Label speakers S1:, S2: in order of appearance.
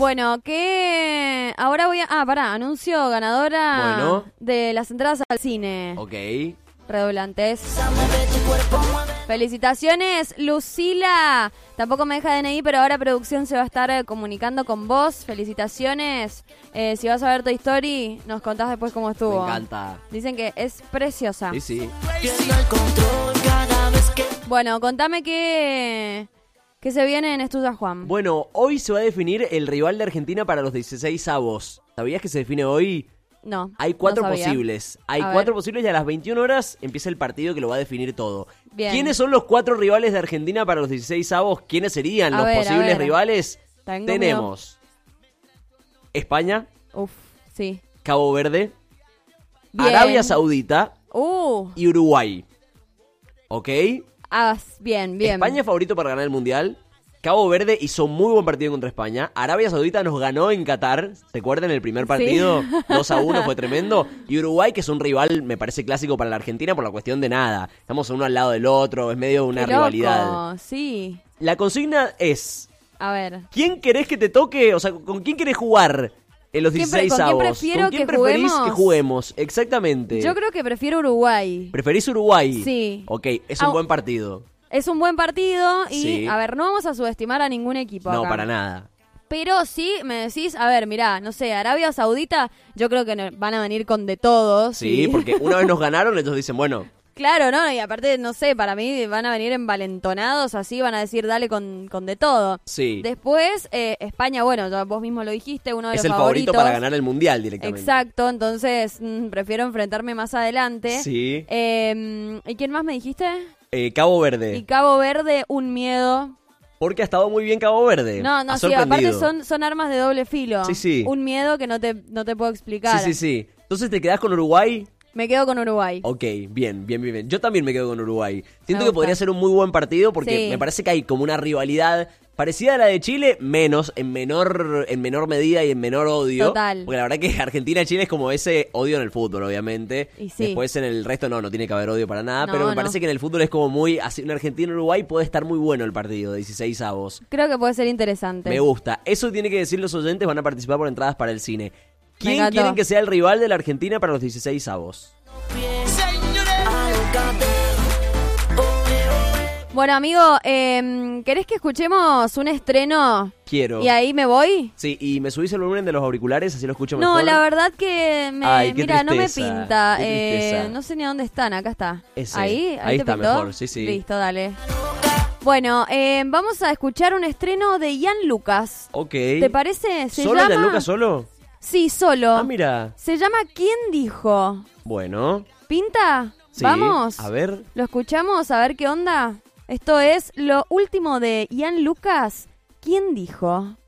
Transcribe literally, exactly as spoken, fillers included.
S1: Bueno, que ahora voy a... Ah, pará, anuncio ganadora
S2: Bueno.
S1: de las entradas al cine.
S2: Ok.
S1: Redoblantes. Felicitaciones, Lucila. Tampoco me deja D N I, pero ahora producción se va a estar eh, comunicando con vos. Felicitaciones. Eh, si vas a ver Toy Story, nos contás después cómo estuvo.
S2: Me encanta.
S1: Dicen que es preciosa.
S2: Sí, sí.
S1: Bueno, contame qué, qué se viene en Estudia Juan.
S2: Bueno, hoy se va a definir el rival de Argentina para los dieciséis avos. ¿Sabías que se define hoy?
S1: No.
S2: Hay cuatro
S1: no sabía.
S2: posibles. Hay
S1: A
S2: cuatro
S1: ver.
S2: posibles y a las veintiuna horas empieza el partido que lo va a definir todo.
S1: Bien.
S2: ¿Quiénes son los cuatro rivales de Argentina para los dieciséis avos? ¿Quiénes serían
S1: A
S2: los
S1: ver, a
S2: posibles
S1: ver.
S2: rivales?
S1: Tengo
S2: Tenemos España,
S1: Uf, sí.
S2: Cabo Verde,
S1: Bien.
S2: Arabia Saudita
S1: Uh,
S2: y Uruguay. ¿Ok?
S1: ah, bien, bien.
S2: España es favorito para ganar el Mundial. Cabo Verde hizo muy buen partido contra España. Arabia Saudita nos ganó en Qatar. ¿Se acuerdan el primer partido?
S1: Sí.
S2: dos a uno, fue tremendo. Y Uruguay, que es un rival, me parece clásico para la Argentina por la cuestión de nada. Estamos uno al lado del otro, es medio una
S1: Qué loco,
S2: rivalidad.
S1: sí.
S2: La consigna es,
S1: A ver.
S2: ¿quién querés que te toque? O sea, ¿con quién querés jugar en los
S1: ¿Quién pre-
S2: dieciséis
S1: con quién
S2: avos?
S1: prefiero
S2: ¿Con quién
S1: que
S2: preferís
S1: juguemos?
S2: que juguemos? Exactamente.
S1: Yo creo que prefiero Uruguay.
S2: ¿Preferís Uruguay?
S1: Sí.
S2: Ok, es un
S1: Au-
S2: buen partido.
S1: Es un buen partido y,
S2: Sí.
S1: a ver, no vamos a subestimar a ningún equipo
S2: No,
S1: acá.
S2: para nada.
S1: Pero sí, me decís, a ver, mirá, no sé, Arabia Saudita, yo creo que no- van a venir con de todos.
S2: Sí,
S1: y-
S2: porque una vez nos ganaron, entonces dicen, bueno,
S1: Claro, ¿no? Y aparte, no sé, para mí van a venir envalentonados, así van a decir, dale con, con de todo.
S2: sí.
S1: Después, eh, España, bueno, ya vos mismo lo dijiste, uno de
S2: Es
S1: los
S2: el favorito
S1: favoritos.
S2: para ganar el Mundial directamente.
S1: Exacto, entonces mm, prefiero enfrentarme más adelante.
S2: Sí.
S1: Eh, ¿Y quién más me dijiste?
S2: Eh, Cabo Verde.
S1: Y Cabo Verde, un miedo.
S2: Porque ha estado muy bien Cabo Verde.
S1: No, no,
S2: Ha
S1: sí, aparte
S2: sorprendido.
S1: son, son armas de doble filo.
S2: Sí, sí.
S1: Un miedo que no te, no te puedo explicar.
S2: Sí, sí, sí. Entonces te quedás con Uruguay.
S1: Me quedo con Uruguay.
S2: Ok, bien, bien, bien, bien. Yo también me quedo con Uruguay. Siento
S1: Me
S2: que
S1: gusta.
S2: podría ser un muy buen partido porque
S1: Sí.
S2: me parece que hay como una rivalidad parecida a la de Chile, menos, en menor, en menor medida y en menor odio.
S1: Total.
S2: Porque la verdad que Argentina y Chile es como ese odio en el fútbol, obviamente.
S1: Y sí.
S2: Después en el resto no, no tiene que haber odio para nada.
S1: No,
S2: pero me
S1: no.
S2: parece que en el fútbol es como muy, así, en Argentina y Uruguay puede estar muy bueno el partido, de dieciséis avos.
S1: Creo que puede ser interesante.
S2: Me gusta. Eso tiene que decir los oyentes, van a participar por entradas para el cine. ¿Quién
S1: encantó.
S2: quieren que sea el rival de la Argentina para los dieciséis avos?
S1: Bueno, amigo, eh, ¿querés que escuchemos un estreno?
S2: Quiero.
S1: ¿Y ahí me voy?
S2: Sí, y me subís el volumen de los auriculares, así lo escucho
S1: No,
S2: mejor.
S1: la verdad que me,
S2: Ay, qué
S1: mira, no me
S2: tristeza,
S1: pinta.
S2: qué
S1: Eh,
S2: tristeza.
S1: no sé ni a dónde están, acá está.
S2: Ese,
S1: Ahí, ahí,
S2: ahí
S1: te
S2: está
S1: pintó?
S2: mejor, sí, sí.
S1: Listo, dale. Bueno, eh, vamos a escuchar un estreno de Ian Lucas.
S2: Ok.
S1: ¿Te parece? Se
S2: ¿Solo
S1: llama...
S2: Gianluca solo?
S1: Sí, solo.
S2: Ah, mira.
S1: Se llama ¿Quién dijo?
S2: Bueno.
S1: ¿Pinta?
S2: Sí.
S1: ¿Vamos?
S2: A ver.
S1: ¿Lo escuchamos? A ver qué onda. Esto es lo último de Ian Lucas. ¿Quién dijo?